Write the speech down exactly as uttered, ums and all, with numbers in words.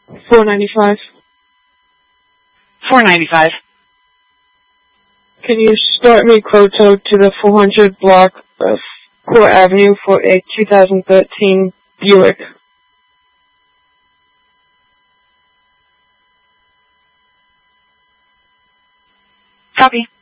four ninety-five. four ninety-five. Can you start me Quoto to the four hundred block of Court Avenue for a two thousand thirteen Buick? Copy.